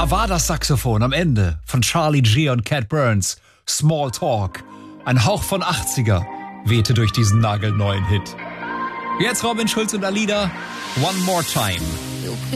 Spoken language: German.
Da war das Saxophon am Ende von Charlie G und Cat Burns. Small Talk. Ein Hauch von 80er wehte durch diesen nagelneuen Hit. Jetzt Robin Schulz und Alida. One More Time.